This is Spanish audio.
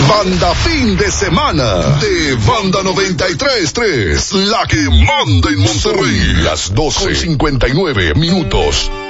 Banda fin de semana de Banda 93.3, la que manda en Monterrey. Las 12:59 minutos.